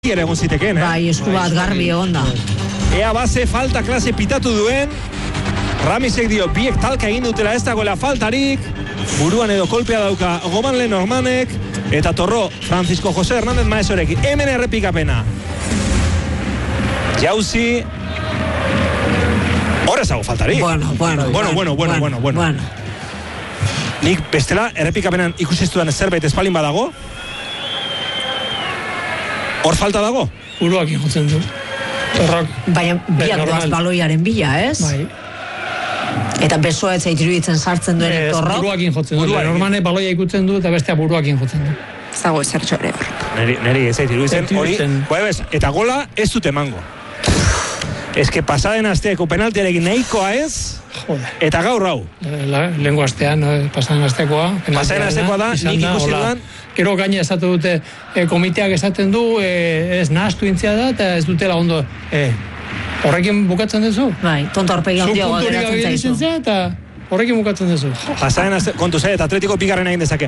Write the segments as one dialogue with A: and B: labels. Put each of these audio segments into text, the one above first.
A: ere egon zitekeen,
B: Bai, esku bat garbi egon da.
A: Ea base falta klase pitatu duen. Ramisek dio, biek talka egin dutela ez dagoela faltarik. Buruan edo kolpea dauka Goman Lenormanek. Eta Torro, Francisco José Hernández Maesorekin. Hemen errepikapena. Jauzi. Hor ezago faltarik. Bueno. Nik bestela errepikapenan ikusistudan zerbait espalin badago. Hor falta dago?
C: Buruakin jotzen du. Torrok.
B: Baina biak doaz baloiaren bila, ez?
C: Bai.
B: Eta besoa ez iruditzen sartzen duen Torrok.
C: Buruakin jotzen du. Normane baloia ikutzen du eta bestea buruakin jotzen du.
B: Ez dago ezer txore hor.
A: Neri ez iruditzen hori. Eta gola ez dut emango. Ez que pasaden asteeko penaltiarekin nahikoa ez.
C: Joder.
A: Eta gaur hau.
C: Lengo astean, pasaden astekoa.
A: Pasaden astekoa da, nik ikusi dudan.
C: Gero gaina esatu dute, komiteak esaten du, ez nahaztu intzia da, eta ez dutela ondo. Horrekin bukatzen duzu?
B: Bai, tonto horpegi handiagoa geratzen zaizu.
C: Eta horrekin bukatzen duzu.
A: Pasaden aste, kontu eta Atletico bigarren egin dezake.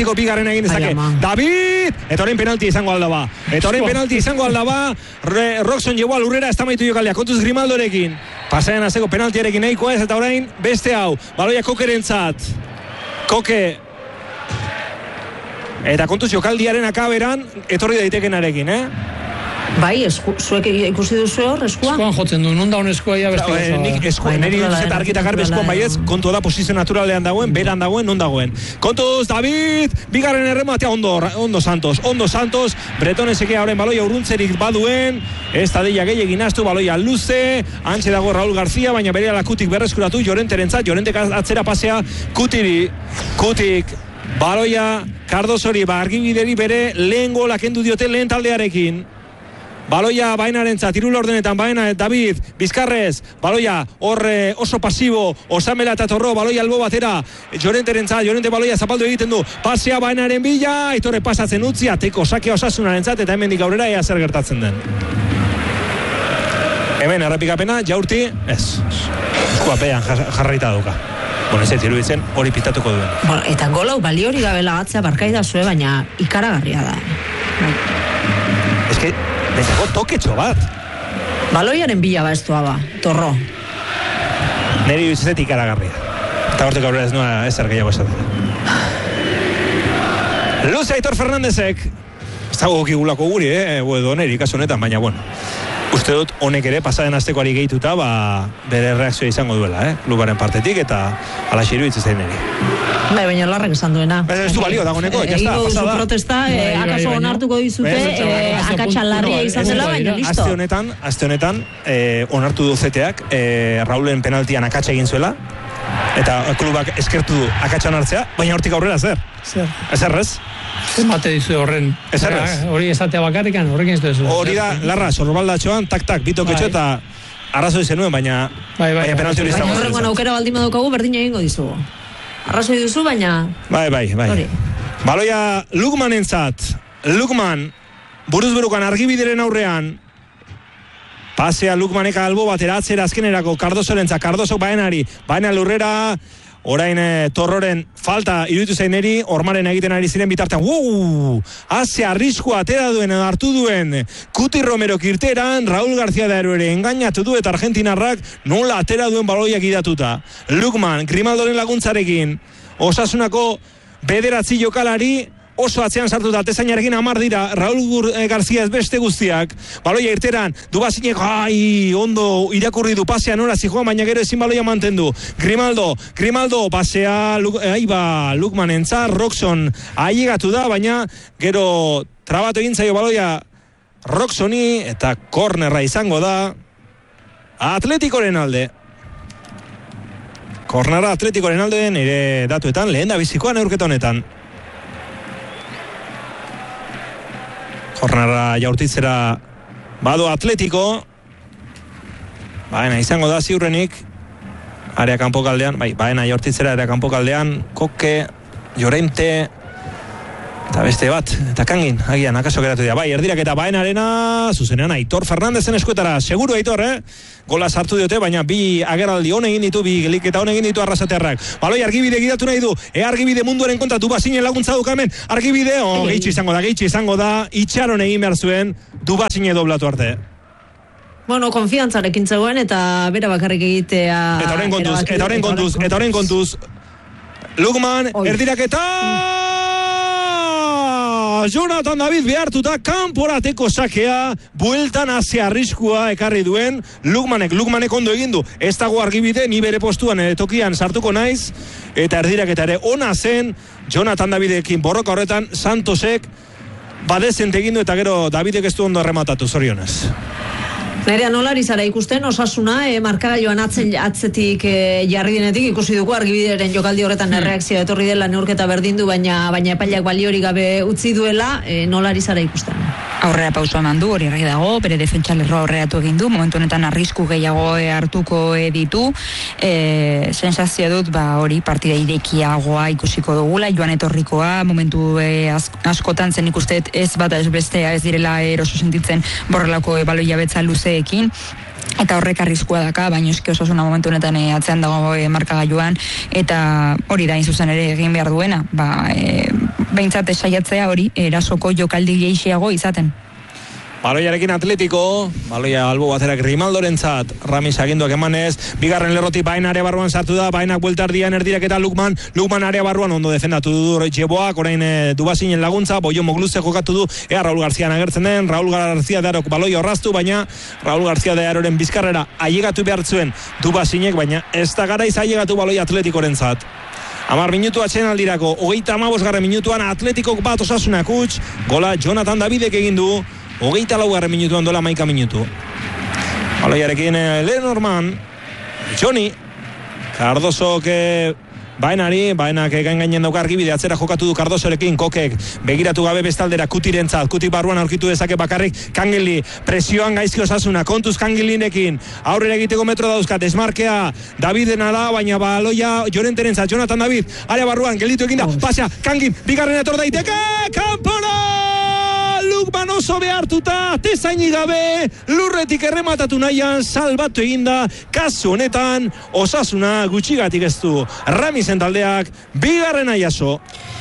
A: David! Eta orain penalti izango alda ba. Roxon llevó al Urrera, está maitu jokaldea. Kontuz Grimaldorekin. Pasaden asteko penaltiarekin nahikoa ez, eta orain beste hau. Baloia Kokerentzat. Koke. Eta kontuz jokaldiaren akaberan etorri daitekenarekin,
B: Bai, zuek ikusi duzu hor, eskuan?
C: Eskuan jotzen du, non da eskua ia beste gozoa.
A: Nik eskuan, niri duz eta argita garbi eskuan baietz, kontu da posizio naturalean dagoen, beran dagoen, non dagoen. Kontuz, David, bigarren errematea, ondo Santos, Bretoneseke horren baloia urruntzerik baduen, ez tadilla gehiagin astu, baloia luze, antxe dago Raúl García, baina bere alakutik berreskuratu, Llorenterentzat, Llorentek atzera pasea, Kutik, baloia, Cardosori, argibideri bere lehen gola kendu diote lehen taldearekin. Baloia bainarentzat, irul ordenetan baina David, Bizkarrez, baloia horre oso pasibo, Osamela eta Torro, baloia albo batera, Llorente baloia zapaldu egiten du, pasea bainaren bila, Aitorre pasatzen utzi, ateko sakea Osasunarentzat, eta hemendik aurrera ea zer gertatzen den. Hemen errepikapena, Jaurti, ez, eskuapean jarraita duka. Bueno, ez iruditzen hori pitatuko duen.
B: Bueno, eta golau bali hori gabela gatzea barkaida zue, baina ikaragarria da.
A: Ez que, dezago toketxo bat.
B: Baloiaren bila baestua ba, Torro.
A: Neri iruditzen ikaragarria. Eta hortek aurrera ez noa ezer gehiago esaten. Luze Aitor Fernandezek, ez dago gogigulako guri, edo neri kaso honetan, baina bueno. Uste dut honek ere pasaden astekoari gehituta bere reakzioa izango duela, klubaren partetik, eta alaxe iruditzen zain neri.
B: Baina larrak esan duena.
A: Ez du balio dagoeneko, ya está,
B: pasada. Egingo protesta, akaso onartuko dizute, akatsa larria izan dela, baina listo.
A: Aste honetan, onartu du zeteak, Raulen penaltian akatsa egin zuela, eta klubak eskertu du akatsa onartzea, baina hortik aurrera zer? Ezerrez?
C: Emate dizu horren. Hori esatea bakarrikan, horrekin ez duzu.
A: Hori da, larra, sorbaldatxoan, tak, bitoketxo eta arrazoi zenuen, baina penalti hori izango.
B: Baina horrengoan aukera baldin badaukagu, berdin egingo dizugu. Arrazoi duzu, baina...
A: Bai. Baloia Lukmanentzat. Lukman, buruzburukan argibideren aurrean. Pasea Lukmaneka albo batera atzera azkenerako Cardosorentzat. Cardoso baenari. Baina Lurrera... Orain Torroren falta iruditu zaineri, Ormaren egiten ari ziren bitartean. Haze arriskua atera duen, hartu duen Kuti Romero kirteran, Raúl García de Aruere engainatu du eta Argentinarrak nola atera duen baloiak idatuta. Lukman, Grimaldoren laguntzarekin, Osasunako bederatzi jokalari, oso atzean sartuta atezainarekin 10 dira, Raúl García ez beste guztiak, baloia irteran, Dubazinek, ondo irakurri du pasea nora zijoan, baina gero ezin baloia mantendu. Grimaldo, pasea, Lukman entza, Roxon ailegatu da, baina gero trabatu egin zaio baloia Roxoni, eta kornerra izango da Atletikoren alde. Kornerra Atletikoren alde, nire datuetan, lehen da bizikoan eurketa honetan. Kornerra jaurtitzera badu Atletiko. Baena izango da ziurrenik area kanpokaldean, baena jaurtitzera area kanpokaldean, Koke, Llorente, Eta beste bat, eta kangin, agian, akaso geratu dira. Bai, erdirak eta baenarena, zuzenean Aitor Fernandezen eskuetara. Seguru Aitor, gola sartu diote, baina bi agerraldi hon egin ditu, bi geliketa hon egin ditu Arrasatearrak. Baloi Argibide gidatu nahi du, Argibide munduaren kontra Dubasinen laguntza dukamen. Argibide, gehitxi izango da, itxaron egin behar zuen, Dubasine doblatu arte.
B: Bueno, konfiantzarekin zegoen, eta bera bakarrik egitea...
A: Eta horren kontuz, Lukman, erdirak eta... Jonathan David behartuta kanporateko sakea, bueltan hacia arriskua ekarri duen Lukmanek ondo egin du. Ez dago Argibide, ni bere postuan tokian sartuko naiz, eta erdirak eta ere ona zen Jonathan Davidekin borroka horretan Santosek badezent egin du, eta gero Davidek ez du ondo rematatu, zorionez.
B: Nerea, nolari zara ikusten, Osasuna, markagailuan atzetik jarri denetik, ikusi dugu Argibideren jokaldi horretan erreakzioa etorri dela neurketa berdindu, baina epailak baliorik gabe utzi duela, nolari zara ikusten?
D: Aurrera pausoa eman du, hori argi dago, bere defentsa lerroa aurreratu egin du, momentu honetan arrisku gehiago hartuko ditu, sensazioa dut, hori partida irekiagoa ikusiko dugula, joan etorrikoa, momentu askotan zen ikustet ez bat ez bestea ez direla eroso sentitzen borrelako baloia betza luzeekin, eta horrek arriskua daka, baina eski Osasuna momentu honetan atzean dago markagailuan, eta hori da zuzen ere egin behar duena, behintzat saiatzea hori erasoko jokaldi gehiago izaten.
A: Baloiarekin Atletiko, baloia albo baterak Rimaldorentzat, Ramis aginduak emanez, bigarren lerrotik Baena area barruan sartu da, Baenak bueltardian erdirak eta Lukman area barruan ondo defendatu du Jeboak, orain Dubasinen laguntza, Boio Mogluze jokatu du, Raúl García agertzen den, Raúl García de Arok baloia horraztu, baina Raúl García de Aroren bizkarrera ailegatu behar zuen Dubasinek, baina ez da garaiz ailegatu baloia Atletikorentzat. 10 minutu atsedenaldirako, 35. minutuan Atletikok bat Osasunak huts, gola Jonathan Davidek egin du, 24. minutuan dola 11 minutu. Baloiarekin Lenormand, Johnny, Cardosok Baenak gainen dauka Argibide, atzera jokatu du Cardosorekin, Kokek begiratu gabe bestaldera Kutirentzat, Kuti barruan aurkitu dezake bakarrik Kangeli, presioan gaizki Osasuna, kontuz Kangelinekin, aurrera egiteko metro dauzka, desmarkea Davidena da, baina baloia Llorenterentzat, Jonathan David, area barruan, gelitu eginda, pasea, Kangin, bigarren etor daiteke, kanpora! Lukman oso behartuta, tezaini gabe, lurretik errematatu nahian, salbatu eginda, kasu honetan, Osasuna gutxigatik ez du. Ramisen taldeak, bigarrena jaso.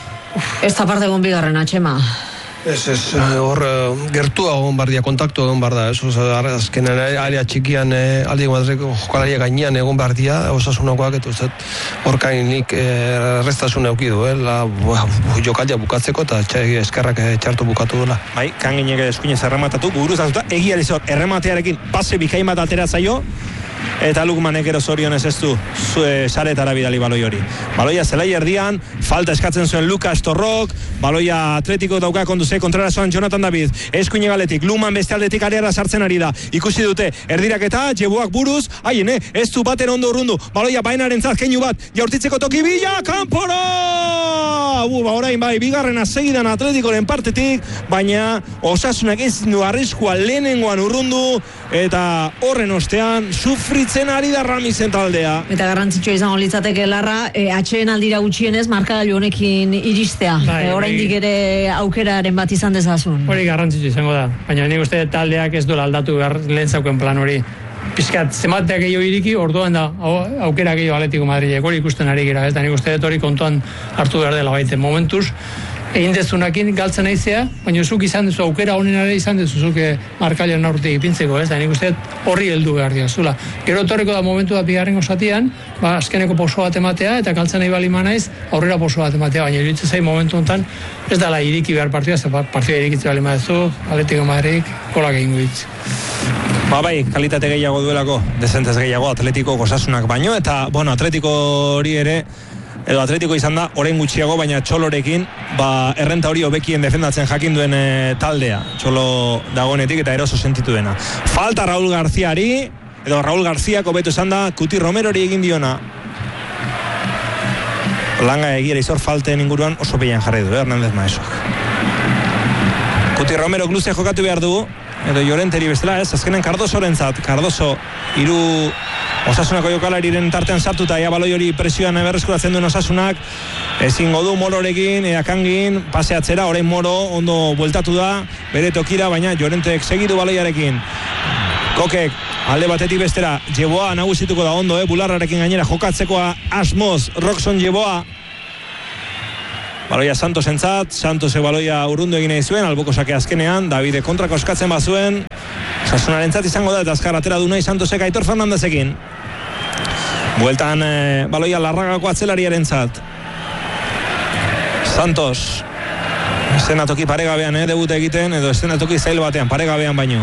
B: Ez da parte egon bigarrena, Txema.
E: Ez, hor gertua egon bardia, kontaktu egon barda, azkenean area txikian aldi madreko jokalaria gainean egon bardia, Osasunakoak, eta hor kainik errestasun eukidu, jokalia bukatzeko, eta eskerrak txartu bukatu dela.
A: Bai, Kanginek eskuinez errematatu, buruz azuta, egia lizor, errematearekin pase bikain bat atera zaio, eta Lukmanek ero zorionez ez du saretara bidali baloi hori. Baloia zelai erdian, falta eskatzen zuen Lukas Torrok, baloia Atletiko dauka konduze, kontrarazoan Jonathan David, eskuine galetik, Lukman beste aldetik areara sartzen ari da, ikusi dute, erdirak eta Jeboak buruz, ez du baten ondo urrundu, baloia Baenaren keinu bat, jaurtitzeko toki bila, kanpora! Orain bai, bigarrena segidan Atletikoren partetik, baina Osasunak ez du arriskua lehenengoan urrundu, eta horren ostean, sufritzen ari da Ramisen taldea.
B: Eta garrantzitsua izango litzateke Larra, atxeen aldira gutxienez markagailu honekin iristea. Oraindik ere aukeraren bat izan dezazun.
C: Hori garrantzitsua izango da, baina nik uste taldeak ez duela aldatu behar lehen zauken plan hori. Pizkat, zemateak gehiago iriki, orduan da aukera gehiago Atletico Madridek, hori ikusten ari gira, ez da nik uste hori kontuan hartu behar dela baite. Momentuz, egin dezunakin galtzen aizea, baina zuk izan dezu aukera honenare izan dezu zuk markailean aurretik ipintzeko, ez da, nik uste horri heldu behar dira, zula. Gero etorriko da momentu da bigarrengo zatian, azkeneko poso bat ematea, eta galtzen nahi bali manaiz, aurrera poso bat ematea, baina iruditzen zain momentu honetan, ez dala iriki behar partida, ez partida irikitzen bali madezu, Atletico Madrid, kolak egin guitz.
A: Bai, kalitate gehiago duelako, dezentez gehiago Atletiko Osasunak baino, eta, Atletiko hori ere, edo Atletiko izan da, orain gutxiago, baina Txolorekin, errenta hori hobekien defendatzen jakin duen taldea, Txolo dagoenetik eta eroso sentitu dena. Falta Raúl Garziari, edo Raúl Garziak hobetu izan da, Kuti Romerori egin diona. Langa egira izor falten inguruan oso peian jarri du, Hernández Maesok. Kuti Romero Gluze jokatu behar du, edo Llorenteri bestela ez, azkenen Cardosorentzat, Cardoso hiru Osasunako jokalariren tartean sartuta, ea baloi hori presioan berreskuratzen duen Osasunak, ezingo du Mororekin, Kangin, paseatzera, orain Moro ondo bueltatu da, bere tokira, baina Llorentek segidu baloiarekin. Kokek, alde batetik bestera, Jeboa nagusituko da ondo, bularrarekin gainera jokatzekoa asmoz, Roxon Jeboa. Baloia Santosentzat, Santosek baloia urrundu egin nahi zuen, alboko sake azkenean, Davide kontrako eskatzen bazuen, Osasunarentzat izango da, eta azkar atera du nahi Santosek Aitor Fernandezekin. Bueltan baloia Larragako atzelariarentzat. Santos, estenatoki paregabean, debuta egiten, edo estenatoki zail batean, paregabean baino.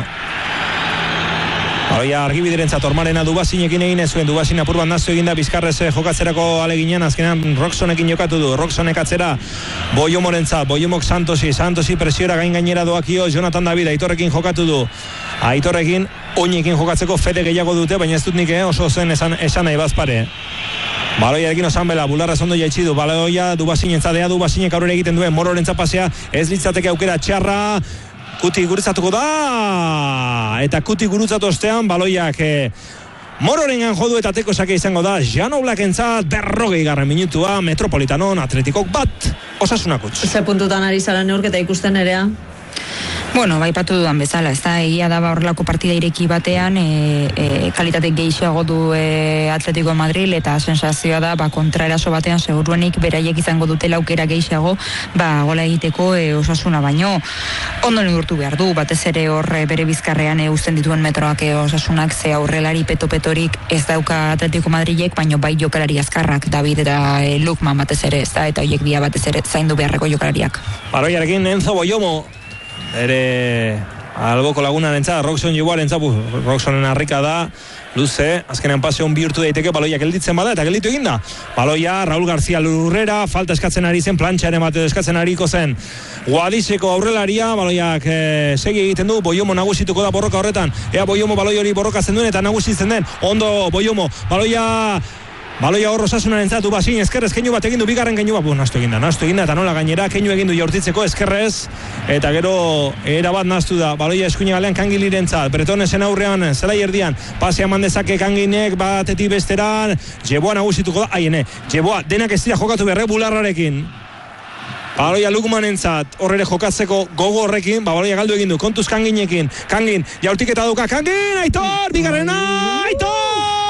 A: Baloia Argibiderentzat Ormarena Dubasinekin egin ez zuen, Dubasin apur bat naztu eginda Bizkarrez jokatzerako aleginean, azkenean Roxonekin jokatu du, Roxonek atzera Boiomorentzat, Boiomok Santosi presiora gainera doakio, Jonathan David Aitorrekin jokatu du, Aitorrekin oinekin jokatzeko fede gehiago dute, baina ez dut nik oso zen esan nahi bazpare. Baloiarekin osan bela, bularraz ondo jaitsi du, baloia Dubasinentzadea, Dubasinek aurrera egiten duen, Mororentzat pasea, ez litzateke aukera txarra, Kuti gurutzatuko da, eta Kuti gurutzatu ostean baloiak Mororengan jodu eta teko sake izango da, Jano Blackentzat 40. minutua, Metropolitanon Atletikok 1, Osasunakuts.
B: Ze puntutan ari zara neurketa ikusten erea?
D: Bueno, baipatu dudan bezala, ez da, egia da horrelako partida ireki batean, kalitate gehiago du Atletico Madrid, eta sensazioa da, kontraeraso batean seguruenik beraiek izango dutela aukera gehiago, gola egiteko Osasuna baino. Ondo neurtu behar du, batez ere hor bere bizkarrean uzten dituen metroak Osasunak, ze aurrelari petorik ez dauka Atletico Madridek, baino bai jokalari azkarrak, David eta Lukman batez ere, ez da, eta horiek bia batez ere zaindu beharreko jokalariak.
A: Baloiarekin Enzo Boiomo, ere alboko lagunarentzat, Roxon Jeboarentzat, Roxonen harrika da, luze, azkenean paseon bihurtu daiteke, baloiak gelditzen bada, eta gelditu eginda. Baloia, Raúl García Lurrera, falta eskatzen ari zen, plantxaren bat eskatzen ariko zen, Guadiseko aurrelaria, baloiak segi egiten du, Boiomo nagusituko da borroka horretan, ea Boiomo baloi hori borrokatzen duen, eta nagusitzen den, ondo Boiomo, baloia hor Osasunaren zatu Dubasin, eskerrez keinu bat egin du, bigarren keinu bat, nastu eginda, eta nola gainera, keinu egin du jaurtitzeko eskerrez, eta gero era bat nastu da, baloia eskuine galean Kangiliren zat, Bretonesen aurrean, zelai erdian, pasea mandezake Kanginek, batetik besteran, Jeboa nagusituko da, Jeboa, denak ez dira jokatu berre bularrarekin. Baloia Lukmanen zat, horrere jokatzeko gogo horrekin, baloia galdu egin du, kontuz Kanginekin, Kangin, jaurtiketa duka, Kangin, Aitor, bigarrena, Aitor!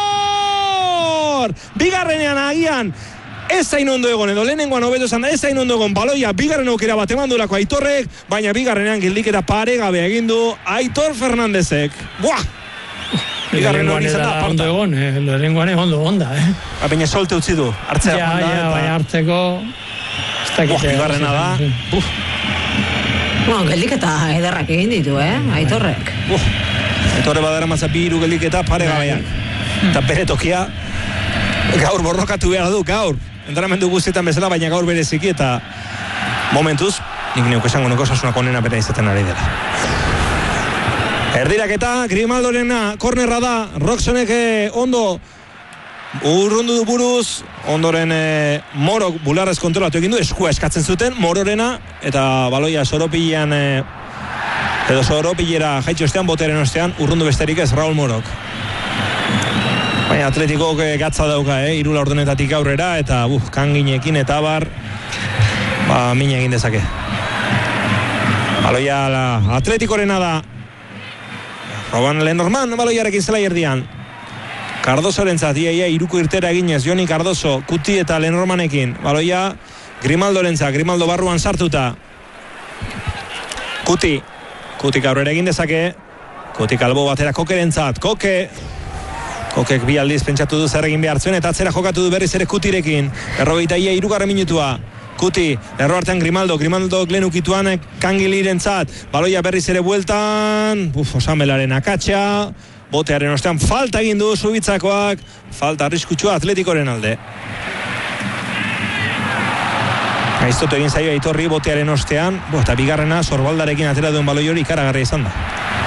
A: Bigarrenean agian ez zain ondo egon, edo lehenengoan hobeto esan da, ez zain ondo egon baloia bigarren aukera bat emandulako Aitorrek, baina bigarrenean gildiketa paregabe egin du Aitor Fernandezek. Buah! Bigarren hori izan da,
C: ondo egon, lehenengoan ondo onda,
A: Baina solte utzi du, hartzea
C: onda. Baina hartzeko...
A: Bigarrena da.
B: Bueno, geldiketa ederrak egin ditu, Aitorrek.
A: Aitorre badara mazza biru geldiketa paregabeak. Eta bere tokia gaur borrokatu behar du, gaur entrenamendu guztietan bezala, baina gaur bereziki, eta momentuz nik neuk esango nuko Osasunako onena bera izaten ari dela. Erdiraketa Grimaldorena kornerra da, Roxonek ondo urrundu du buruz, ondoren Morok bularrez kontrolatu egin du, eskua eskatzen zuten Mororena, eta baloia soropilean edo soropilera jaitxo ostean, boteren ostean, urrundu besterik ez Raúl Morok. Baina Atletikok gatza dauka, irula ordenetatik aurrera, eta Kanginekin eta bar, mina egin dezake. Baloia Atletikorena da, Roban Lenormand, baloiarekin zelai erdian. Cardosorentzat, iruko irtera eginez, Joni Cardoso, Kuti eta Lenormandekin. Baloia Grimaldorentzat, Grimaldo barruan sartuta. Kutik aurrera egin dezake, Kutik albo batera Kokerentzat, Kokek bi aldiz pentsatu du zer egin behar zuen, eta atzera jokatu du berriz ere Kutirekin. 43. minutua. Kuti, erro artean Grimaldo lehen ukituan Kangilirentzat, baloia berriz ere bueltan, Osamelaren akatxa, botearen ostean falta egin du Zubitzakoak, falta arriskutsua Atletikoren alde. Aiztotu egin zaio Aitorri botearen ostean, eta bigarrena Sorbaldarekin atera duen baloi hori ikaragarria izan da.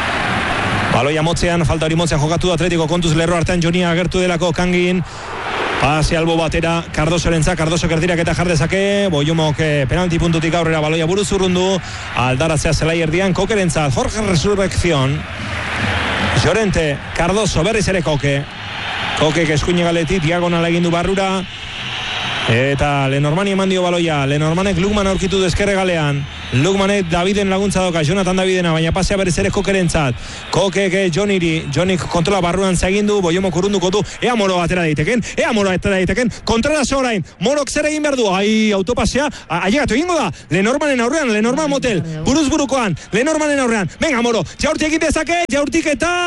A: Baloia motzean, falta hori motzean jokatu du Atletiko, kontuz lerro artean Jonia agertu delako Kangin, Pase albo batera, Cardosorentzat, Cardoso erdirak eta jardezake, Boiomok penalti puntutik aurrera baloia buruz urrundu, aldaratzea zelai erdian, Kokerentzat, Jorge Resurrección, Llorente, Cardoso, berriz ere Koke eskuine galetik, diagonala egin du barrura, eta Lenormani eman dio baloia, Lenormanek Lukman aurkitu du ezkerre galean, Lukmanek Daviden laguntza doka, Jonathan Davidena, baina pasea berriz ere Kokerentzat, Kokek Jonik kontrola barruan zagindu, Boiomok urrunduko du, ea Moro atera daiteken, kontraraz orain, Morok zer egin behar du, autopasea, ailegatu egingo da, Lenormanen aurrean, Lenorman motel, buruz burukoan, Lenormanen aurrean, venga Moro, jaurti egin dezake, jaurtik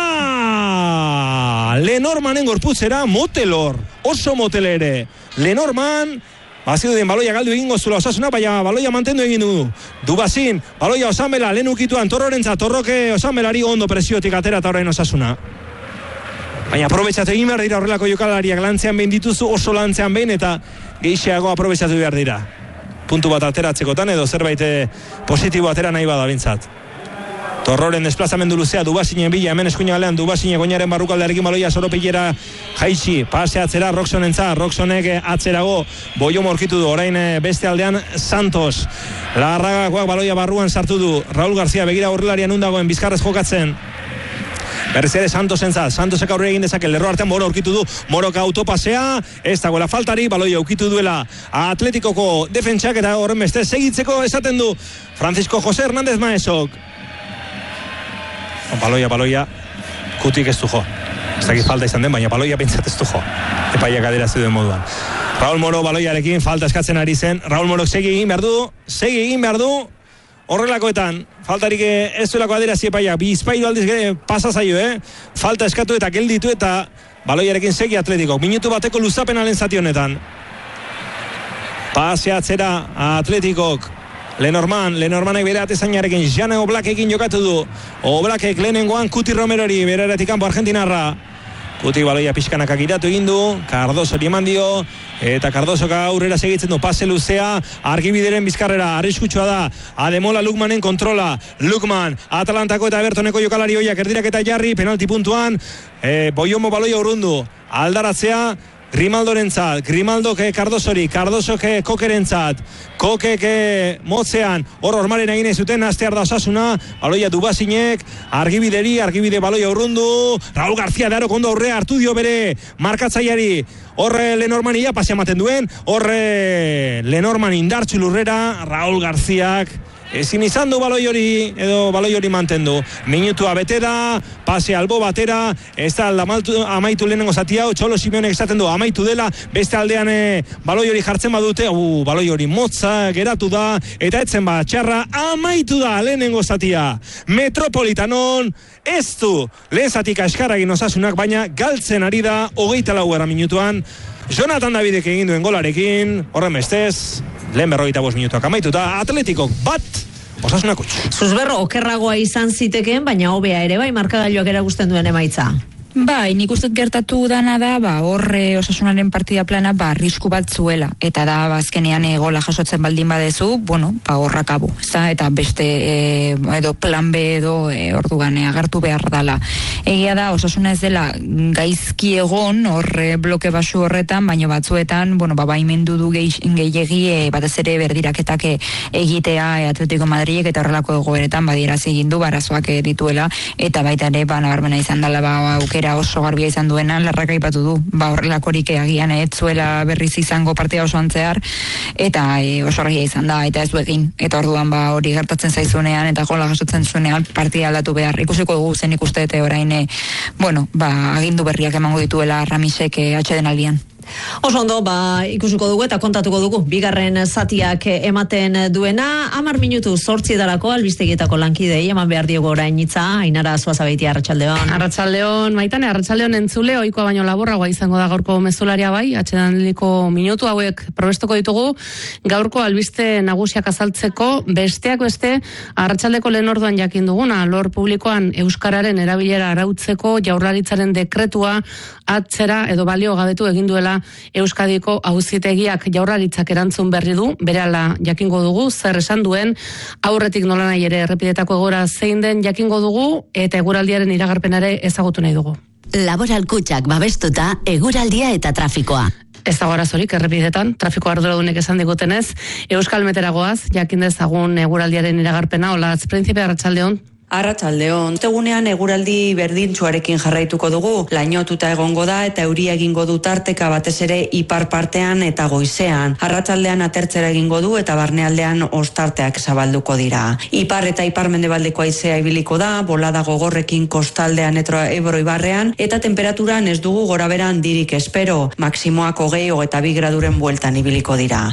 A: eta Lenormanen gorputzera, motelor, oso motel ere, Lenorman, bazidu den baloia galdu egingo zula Osasuna, baina baloia mantendu egin du. Dubazin, baloia Osanbela, lehen ukituan Torrorentzat, Torroke Osanbelari ondo presiotik atera eta orain Osasuna. Baina aprobetxatu egin behar dira horrelako jokalariak, lantzean behin dituzu, oso lantzean behin, eta gehixeago aprobetxatu behar dira. Puntu bat ateratzekotan edo zerbait positibo atera nahi bada bintzat. Torroren desplazamendu luzea, Dubazinen bila, hemen eskuina galean, Dubazinen goinaren barrukaldearekin baloia Soropillera jaitsi, pase atzera Roxonek atzerago, Boiomo aurkitu du, orain beste aldean Santos, Larragakoak baloia barruan sartu du, Raúl García begira aurrelarian undagoen bizkarrez jokatzen, berriz ere Santosek aurre egin dezake, lerro artean Moro aurkitu du, Morok autopasea, ez dagoela faltari, baloia aurkitu duela Atletikoko defentsak eta horren beste segitzeko esaten du Francisco José Hernández Maesok. Baloia, kutik ez du jo. Ez dakit falta izan den, baina baloia pentsat ez du jo. Epaiak aderazi duen moduan. Raúl Moro baloiarekin falta eskatzen ari zen. Raúl Morok segi egin behar du. Horrelakoetan, faltarik ez duelako aderazi epaiak. Bizpairu aldiz pasa zaio, falta eskatu eta gelditu eta baloiarekin segi Atletikok. Minutu bateko luzapena zati honetan. Pase atzera Atletikok. Lenormanek bere atezainarekin Jane Oblakekin jokatu du. Oblakek lehenengoan Kuti Romerori beraretik kanpo argentinarra. Kuti baloia pixkanak agiratu egin du, Cardoso eman dio, eta Cardoso aurrera segitzen du, pase luzea, Argibideren bizkarrera, arriskutsua da, Ademola Lukmanen kontrola, Lukman, Atalantako eta Evertoneko jokalari hoiak erdirak eta jarri, penalti puntuan, Boiomo baloia urrundu, aldaratzea, Grimaldok Cardosori, Cardosok Kokerentzat, Kokek motzean, hor ormaren egin zuten, astear da Osasuna, baloia Dubazinek, Argibide baloia urrundu, Raúl García daro kondo aurrea hartu dio bere markatzaiari, horre Lenorman ia pasea maten duen, horre Lenorman indartzu lurrera, Raúl Garcíak, ezin izan du baloi hori mantendu. Minutua bete da, pase albo batera, ez da amaitu lehenengo zati hau, Txolo Simeonek esaten du amaitu dela, beste aldean baloi hori jartzen badute, baloi hori motza geratu da, eta etzen txarra, amaitu da lehenengo zatia. Metropolitanon, ez du lehen zatik askarragin Osasunak, baina galtzen ari da 24 minutuan, Jonathan Davidek egin duen golarekin, horren bestez, lehen 45 minutuak amaituta, Atletikok bat, Osasunak utz.
B: Zuzberro, okerragoa izan zitekeen, baina hobea ere bai, markagailuak erakusten duen emaitza.
D: Bai, nik uste gertatu dana da, horre Osasunaren partida plana, arrisku bat zuela, eta da, azkenean gola jasotzen baldin badezu, horrakabu, eta beste, edo plan B edo orduan agertu behar dala. Egia da, Osasuna ez dela gaizki egon, horre bloke basu horretan, baina batzuetan, baimendu du gehiegi, batez ere berdiraketak egitea Atletico Madridek eta horrelako egoeretan, badieraz egin du, barazoak dituela, eta baita ere, nabarmena izan dela, aukera oso garbia izan duena, Larrak aipatu du, horrelakorik agian zuela berriz izango partida osoan zehar, eta oso argia izan da, eta ez du egin, eta orduan hori gertatzen zaizunean, eta gola jasotzen zuenean partida aldatu behar, ikusiko dugu zen ikuste, eta orain, agindu berriak emango dituela Ramisek atxeden aldian.
B: Oso ondo, ikusiko dugu eta kontatuko dugu bigarren zatiak ematen duena. 10 minutu 8 albistegietako lankidei eman behar diogo orain hitza. Ainara Zuazabeitia, arratsaldeon.
F: Arratsaldeon, Maitane, arratsaldeon entzule, ohikoa baino laburragoa izango da gaurko mezularia bai, atxedanliko minutu hauek probestuko ditugu. Gaurko albiste nagusiak azaltzeko, besteak beste, arratsaldeko lehen orduan jakin duguna, lor publikoan euskararen erabilera arautzeko Jaurlaritzaren dekretua atzera edo balio gabetu egin duela Euskadiko auzitegiak. Jaurlaritzak erantzun berri du, berehala jakingo dugu, zer esan duen, aurretik nolanahi ere errepidetako egora zein den jakingo dugu, eta eguraldiaren iragarpenare ezagutu nahi dugu.
G: Laboral Kutxak babestuta eguraldia eta trafikoa.
F: Ez dago arazorik errepidetan, trafiko arduradunek esan digutenez, Euskal Meteragoaz, jakin dezagun eguraldiaren iragarpena, Olatz Printzipe, arratsaldeon.
G: Arratsaldeon, tegunean eguraldi berdintsuarekin jarraituko dugu, lainotuta egongo da eta euria egingo du tarteka batez ere ipar partean eta goizean. Arratsaldean atertzera egingo du eta barnealdean ostarteak zabalduko dira. Ipar eta ipar-mendebaldeko haizea ibiliko da, bolada gogorrekin kostaldean eta Ebro ibarrean, eta temperaturan ez dugu gorabehera handirik espero, maksimoak 20-22 graduren bueltan ibiliko dira.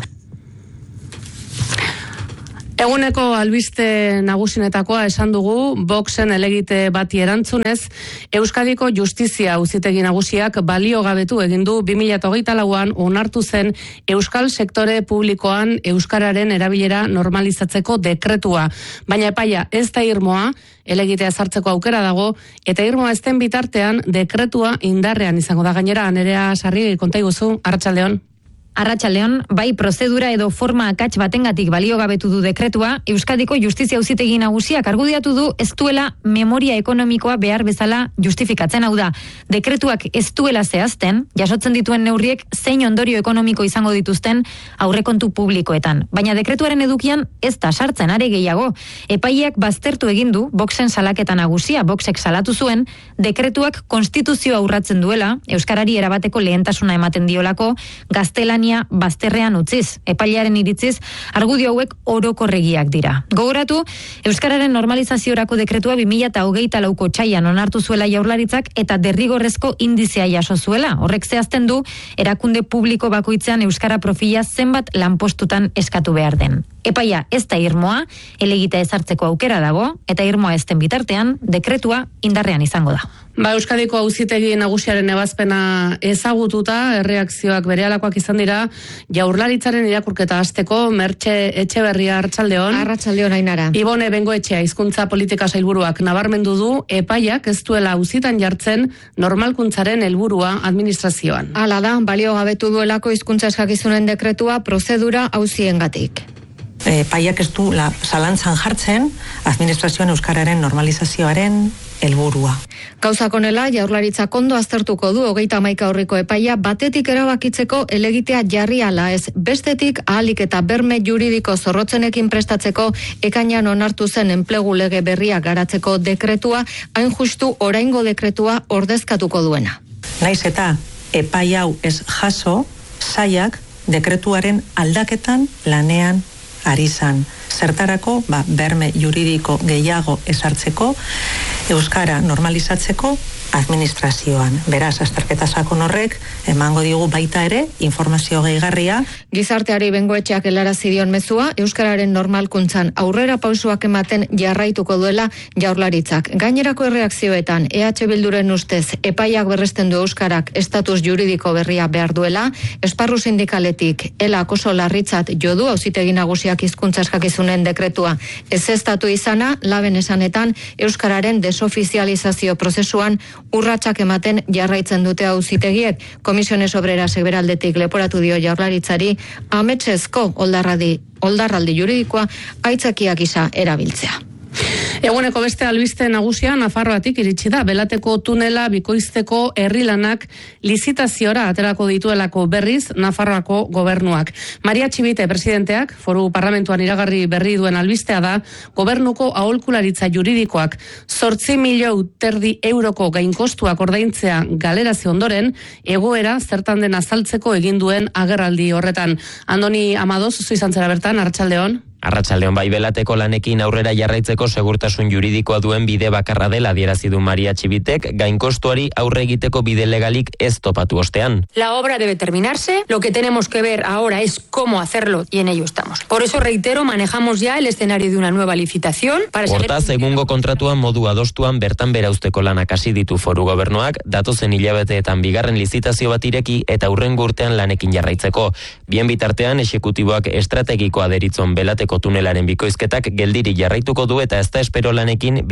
F: Eguneko albiste nagusinetakoa esan dugu, Voxen elegite bati erantzunez, Euskadiko Justizia Auzitegi Nagusiak baliogabetu egin du 2024an onartu zen Euskal Sektore Publikoan euskararen erabilera normalizatzeko dekretua. Baina epaia ez da irmoa, elegitea ezartzeko aukera dago, eta irmoa ez den bitartean dekretua indarrean izango da. Gainera, Nerea Sarri, konta iguzu, arratsaldeon.
H: Arratsaldeon, bai prozedura edo forma akats batengatik baliogabetu du dekretua, Euskadiko Justizia Auzitegi Nagusiak argudiatu du ez duela memoria ekonomikoa behar bezala justifikatzen. Hau da, dekretuak ez duela zehazten, jasotzen dituen neurriek zein ondorio ekonomiko izango dituzten aurrekontu publikoetan. Baina dekretuaren edukian ez da sartzen, are gehiago. Epaileak baztertu egin du Voxen salaketa nagusia, Voxek salatu zuen, dekretuak konstituzioa urratzen duela, euskarari erabateko lehentasuna ematen diolako, gaztelania bazterrean utziz. Epailearen iritziz, argudio hauek orokorregiak dira. Gogoratu, euskararen normalizaziorako dekretua 2024ko otsailean onartu zuela Jaurlaritzak eta derrigorrezko indizea jaso zuela. Horrek zehazten du, erakunde publiko bakoitzean euskara profila zenbat lanpostutan eskatu behar den. Epaia ez da irmoa, elegita ezartzeko aukera dago, eta irmoa ez den bitartean, dekretua indarrean izango da.
F: Ba, Euskadiko Auzitegi Nagusiaren ebazpena ezagututa, erreakzioak berealakoak izan dira, Jaurlaritzaren irakurketa hasteko, Mertxe Etxeberria, arratsaldeon.
B: Arratsaldeon, Ainara.
F: Ibone Bengoetxea, Hizkuntza Politika Sailburuak nabarmendu du, epaiak ez duela auzitan jartzen normalkuntzaren helburua administrazioan.
B: Hala da, baliogabetu duelako hizkuntza eskakizunen dekretua prozedura auziengatik.
G: Epaiak ez du zalantzan jartzen administrazioan euskararen normalizazioaren helburua.
B: Gauzak honela, Jaurlaritzak ondo aztertuko du 31 aurreko epaia batetik erabakitzeko elegitea jarri ala ez, bestetik ahalik eta berme juridiko zorrotzenekin prestatzeko ekainean onartu zen enplegu lege berria garatzeko dekretua, hain justu oraingo dekretua ordezkatuko duena.
G: Naiz eta epai hau ez jaso, sailak dekretuaren aldaketan lanean ari zan. Zertarako, berme juridiko gehiago ezartzeko, euskara normalizatzeko administrazioan. Beraz, azterketa sakon horrek emango digu baita ere informazio gehigarria.
B: Gizarteari Bengoetxeak helarazi dion mezua, euskararen normalkuntzan aurrera pausoak ematen jarraituko duela Jaurlaritzak. Gainerako erreakzioetan EH Bilduren ustez epaiak berresten du euskarak estatus juridiko berria behar duela, esparru sindikaletik elak oso larritzat jodu Auzitegi Nagusiak hizkuntza eskakizunen dekretua ezeztatu izana, laben esanetan euskararen desofizializazio prozesuan urratsak ematen jarraitzen dute auzitegiek. Komisiones Obreras Beraldetik leporatu dio Jaurlaritzari ametsezko oldarraldi juridikoa aitzakiak gisa erabiltzea.
F: Eguneko beste albiste nagusia Nafarroatik iritsi da, Belateko tunela bikoizteko herrilanak lizitaziora aterako dituelako berriz Nafarroako gobernuak. Maria Txibite presidenteak, foru parlamentuan iragarri berri duen albistea da, gobernuko aholkularitza juridikoak 8 milioi terdi euroko gainkostuak ordaintzea galerazi ondoren, egoera zertan den azaltzeko egin duen agerraldi horretan. Andoni Amadoz, zu izan zera bertan, arratsaldeon.
I: Arratsaldeon, bai, Belateko lanekin aurrera jarraitzeko segurtasun juridikoa duen bide bakarra dela adierazi du Maria Txibitek, gainkostuari aurre egiteko bide legalik ez topatu ostean.
J: La obra debe terminarse, lo que tenemos que ver ahora es cómo hacerlo y en ello estamos. Por eso reitero, manejamos ya el escenario de una nueva licitación para saber...
I: Hortaz, egungo kontratuan modu adostuan bertan bera uzteko lanak hasi ditu foru gobernuak, datozen hilabeteetan bigarren lizitazio bat ireki eta hurrengo urtean lanekin jarraitzeko. Bien bitartean, exekutiboak estrategikoa deritzon Belateko tunelaren bikoizketak geldiri jarraituko du eta ez da espero lanekin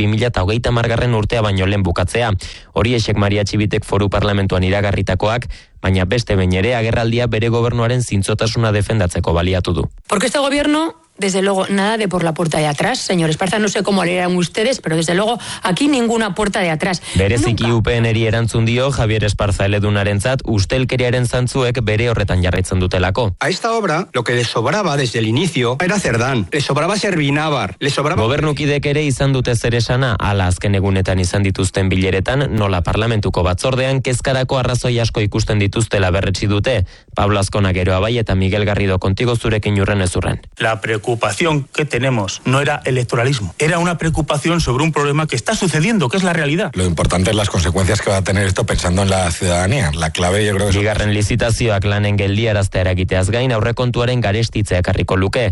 I: 2030 urtea baino lehen bukatzea. Hori esek Maria Txibitek foru parlamentuan iragarritakoak, baina beste behin ere agerraldia bere gobernuaren zintzotasuna defendatzeko baliatu du.
J: Porque este gobierno desde luego, nada de por la puerta de atrás, señor Esparza, no sé cómo le eran ustedes, pero desde luego, aquí ninguna puerta de atrás.
I: Bereziki UPNeri erantzun dio Javier Esparza eledunarentzat ustelkeriaren zantzuek bere horretan jarraitzen dutelako.
K: A esta obra, lo que le sobraba desde el inicio era Cerdán, le sobraba Servinábar, le sobraba...
I: Gobernukidek ere izan dute zer esana, ala azken egunetan izan dituzten bileretan, nola parlamentuko batzordean kezkarako arrazoi asko ikusten dituztela berretsi dute. Pablo Azkona geroa bai eta Miguel Garrido kontigo zurekin urren ezurren.
L: La preocupación que tenemos no era electoralismo, era una preocupación sobre un problema que está sucediendo, que es la realidad.
M: Lo importante es las consecuencias que va a tener esto pensando en la ciudadanía. La clave yo creo que...
I: Bigarren lizitazioak lanen geldiaraztea eragiteaz gain aurrekontuaren garestitzea ekarriko luke.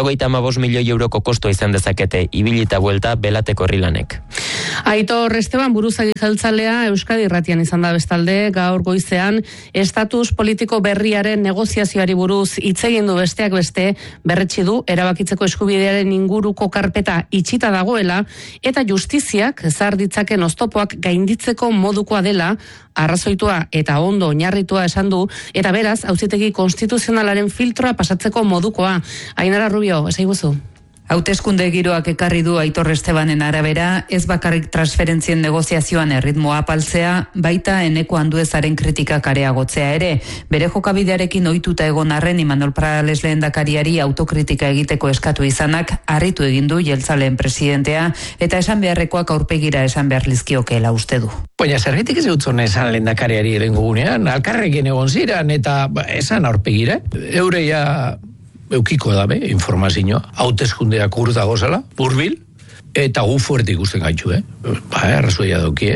I: 95 milioi euroko kostoa izan dezakete ibilita buelta belateko herrilanek.
F: Aitor Esteban buruzagi jeltzalea Euskadi Irratian izan da bestalde gaur goizean estatus politiko berriaren negoziazioari buruz hitz egin du besteak beste, berretsi du erabakitzeko eskubidearen inguruko karpeta itxita dagoela eta justiziak ezar ditzaken oztopoak gainditzeko modukoa dela arrazoitua eta ondo oinarritua esan du eta beraz auzitegi konstituzionalaren filtroa pasatzeko modukoa. Ainara Rubio, esaiguzu.
N: Hauteskunde giroak ekarri du Aitor Estebanen arabera, ez bakarrik transferentzien negoziazioan erritmoa apaltzea, baita Eneko Anduezaren kritikak areagotzea ere. Bere jokabidearekin ohituta egon arren Imanol Prales lehendakariari autokritika egiteko eskatu izanak harritu egin du jeltzaleen presidentea eta esan beharrekoak aurpegira esan behar lizkiokeela uste du.
O: Baina zergatik ez utzone esan lehendakariari erengo gunean, alkarrekin egon ziran eta esan aurpegira, eureia eukiko dabe informazioa, hauteskundeak urdago zela, burbil, eta gu fuerte ikusten gaitu, arrazoia dokie,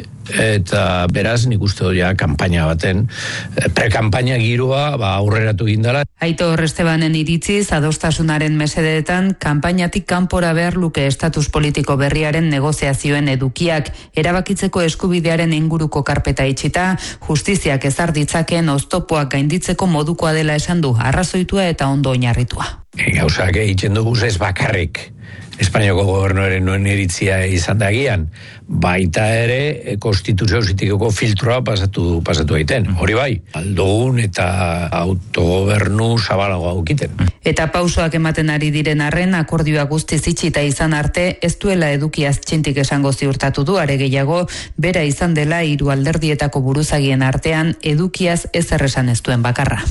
O: eta beraz nik uste doia kanpaina baten, prekampaina giroa aurreratu gindala.
N: Aitor Estebanen iritziz, adostasunaren mesedeetan, kanpainatik kanpora behar luke estatus politiko berriaren negoziazioen edukiak, erabakitzeko eskubidearen inguruko karpeta itxita, justiziak ezar ditzaken oztopoak gainditzeko modukoa dela esan du, arrazoitua eta ondo oinarritua.
O: Gauzak egiten dugu ez bakarrik. Espainiako gobernuaren nuen iritzia izan da egian, baita ere konstituzio auzitegiko filtroa pasatu egiten. Hori bai, aldogun eta autogobernu zabalagoa aukiten.
N: Eta pausoak ematen ari diren arren, akordioa guztiz itxita izan arte, ez duela edukiaz txintik esango ziurtatu du, are gehiago, bera izan dela hiru alderdietako buruzagien artean, edukiaz ez erresan ez duen bakarra.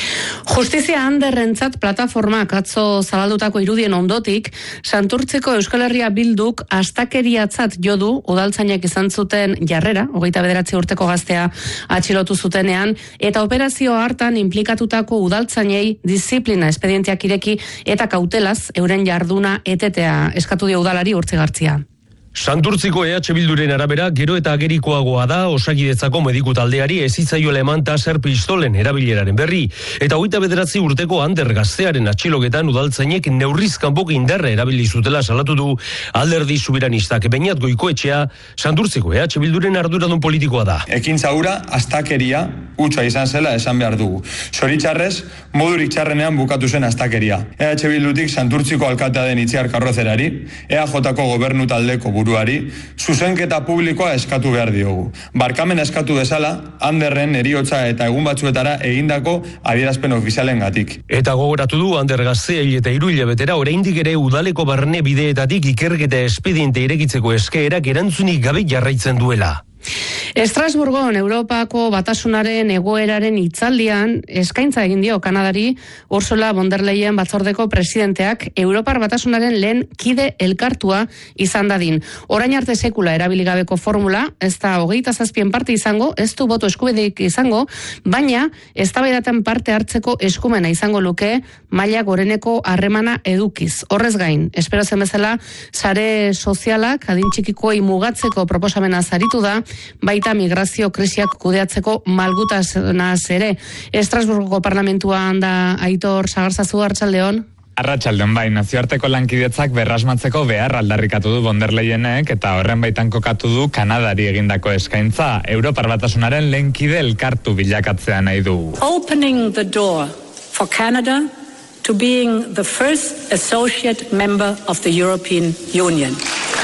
F: Justizia Anderrentzat plataformak atzo zabaldutako irudien ondotik, Santurtziko Euskal Herria Bilduk astakeriatzat jo du udaltzainek izan zuten jarrera, 29 urteko gaztea atxilotu zutenean, eta operazio hartan implikatutako udaltzainei disiplina espedienteak ireki eta kautelaz euren jarduna etetea eskatu dio udalari Urtzigartzia.
P: Santurtziko EH Bilduren arabera, gero eta agerikoagoa da Osakidetzako mediku taldeari ez hitzaiola eman taser pistolen erabileraren berri. Eta 29 urteko Ander gaztearen atxiloketan udaltzainek neurriz kanpoko indarra erabili zutela salatu du Alderdi Subiranistak. Beñat Goikoetxea, Santurtziko EH Bilduren arduradun politikoa da.
Q: Ekintza hura astakeria hutsa izan zela esan behar dugu. Zoritxarrez, modurik txarrenean bukatu zen astakeria. EH Bildutik Santurtziko alkatea den Itziar Karrozerari, EAJko gobernu taldeko buruari, zuzenketa publikoa eskatu behar diogu. Barkamen eskatu bezala, Anderren eriotza eta egun batzuetara egindako adierazpen ofizialen gatik.
P: Eta gogoratu du Ander gaztea eta 3 hilabetera oraindik ere udaleko barne bideetatik ikerketa espediente irekitzeko eskaerak erantzunik gabe jarraitzen duela.
F: Estrasburgon Europako Batasunaren egoeraren hitzaldian eskaintza egin dio Kanadari Ursula von der Leyen batzordeko presidenteak Europar Batasunaren lehen kide elkartua izan dadin. Orain arte sekula erabili gabeko formula, ez da 27 parte izango, ez du boto eskubiderik izango, baina eztabaidaten parte hartzeko eskumena izango luke maila goreneko harremana edukiz. Horrez gain, espero zen bezala, sare sozialak adin txikikoei mugatzeko proposamena zaritu da, baita migrazio krisiak kudeatzeko malgutasnaz ere. Estrasburgoko parlamentuan da Aitor Sagarzazu, Arratsaldeon.
R: Arratsaldeon bai, nazioarteko lankidetzak berrasmatzeko behar aldarrikatu du von der Leyenek eta horren baitan kokatu du Kanadari egindako eskaintza. Europar Batasunaren lehen kide elkartu bilakatzea nahi du.
S: Opening the door for Canada to being the first associate member of the European Union.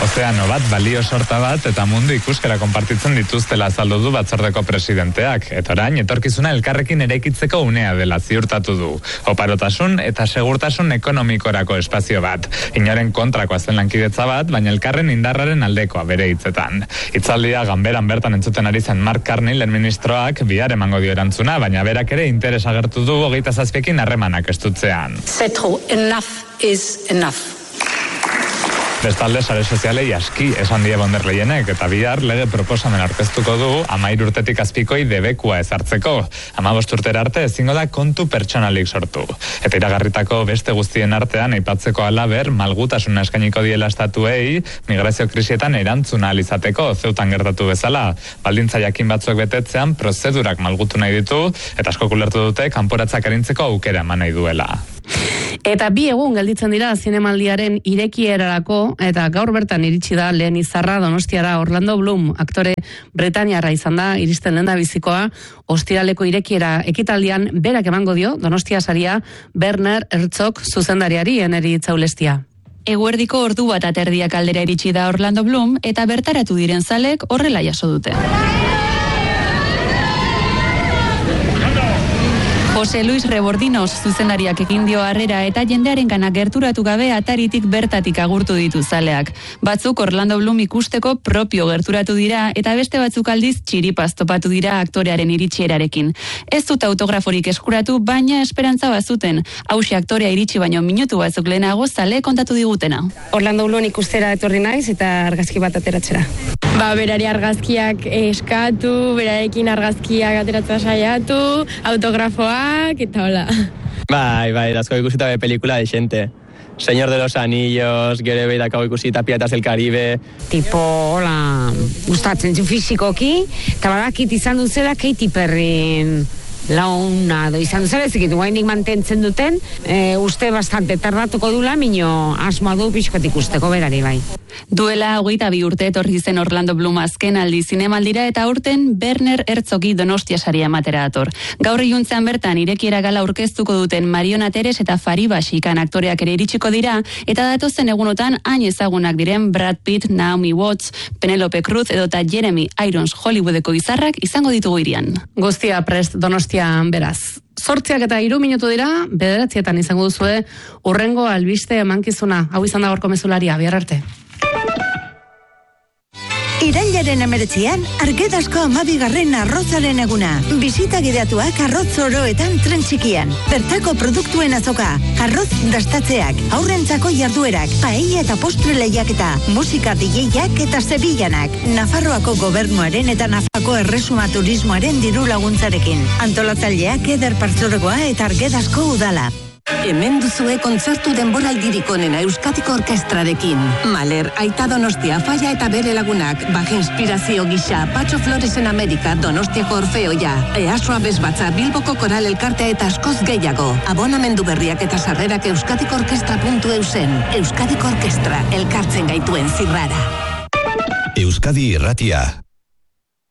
R: ozeano bat, balio sorta bat, eta mundu ikuskera konpartitzen dituztela azaldu du batzordeko presidenteak. Eta orain, etorkizuna elkarrekin eraikitzeko unea dela ziurtatu du. Oparotasun eta segurtasun ekonomikorako espazio bat. Inoren kontrakoa zen lankidetza bat, baina elkarren indarraren aldekoa bere hitzetan. Hitzaldia ganberan bertan entzuten ari zen Mark Carney, lehen ministroak, bihar emango dio erantzuna, baina berak ere interes agertu du 27 harremanak estutzean.
S: Enough is enough.
R: Bestalde, sare sozialei aski esan die von der Leyenek, eta bihar lege proposamen aurkeztuko du 13 urtetik azpikoi debekua ezartzeko. 15 urtera arte ezingo da kontu pertsonalik sortu. Eta iragarritako beste guztien artean aipatzeko halaber malgutasuna eskainiko diela estatuei migrazio krisietan erantzuna ahal izateko zeutan gertatu bezala. Baldintza jakin batzuek betetzean prozedurak malgutu nahi ditu eta asko ulertu dute kanporatzak arintzeko aukera eman nahi duela.
F: Eta 2 egun gelditzen dira zinemaldiaren irekierarako, eta gaur bertan iritsi da lehen izarra Donostiara. Orlando Bloom, aktore bretaniarra izan da, iristen lehen da bizikoa, ostiraleko irekiera ekitaldian berak emango dio Donostia saria Werner Herzog zuzendariari Eneri Itzaulestia.
D: Eguerdiko ordu bat aterdiak aldera iritsi da Orlando Bloom, eta bertaratu diren zalek horrela jaso dute. Jose Luis Rebordinos zuzendariak egin dio harrera eta jendearen gana gerturatu gabe ataritik bertatik agurtu ditu zaleak. Batzuk Orlando Bloom ikusteko propio gerturatu dira eta beste batzuk aldiz txiripaz topatu dira aktorearen iritsierarekin. Ez dut autograforik eskuratu, baina esperantza bazuten. Hauxe aktorea iritsi baino minutu batzuk lehenago zale kontatu digutena.
T: Orlando Bloom ikustera etorri naiz eta argazki bat ateratzera. Berari argazkiak eskatu, berarekin argazkiak ateratzea saiatu, autografoak eta hola.
U: Bai, asko ikusita pelikula de xente. Señor de los Anillos, gero beirako ikusita Piratas del Caribe.
V: Tipo, hola, gustatzen zu fizikoki, eta badakit izan duzela Katy Perry launa izan duzela, ez egitu guainik mantentzen duten, uste bastante tardatuko dula, mino asmoa du pixkot ikusteko berari bai.
D: Duela 22 urte etorri zen Orlando Bloom azken aldi zinemaldira eta aurten Werner Herzogi Donostia saria ematera dator. Gaur iluntzean bertan irekiera gala aurkeztuko duten Mariona Teres eta Fariba Shikan aktoreak ere iritsiko dira eta datozen egunotan hain ezagunak diren Brad Pitt, Naomi Watts, Penelope Cruz edota Jeremy Irons Hollywoodeko izarrak izango ditugu irian.
F: Guztia prest Donostian beraz. 8 eta 3 minutu dira, 9 izango duzue urrengo albiste emankizuna. Hau izan da gaurko mezularia, bihar arte.
W: Irailaren 19an, Argedasko 12. arrozaren eguna. Bisita gideatuak arroz oroetan tren txikian. Bertako produktuen azoka, arroz dastatzeak, aurrentzako jarduerak, paella eta postre lehiaketa, musika DJak eta zebillanak. Nafarroako gobernuaren eta Nafarroako erresuma turismoaren diru laguntzarekin. Antolatzaileak Eder Partzuergoa eta Argedasko udala.
X: Hemen duzue kontzertu denboraldirik onena Euskadiko orkestrarekin. Mahler, Aita Donostia, Falla eta bere lagunak, Baja Inspirazio gisa, Patxo Floresen Amerika, Donostiako Orfeoia, Easoa Bezbatza, Bilboko Koral Elkartea eta askoz gehiago. Abonamendu berriak eta sarrerak euskadikorkestra.eusen. Euskadiko Orkestra, elkartzen gaituen zirrara.
Y: Euskadi Irratia.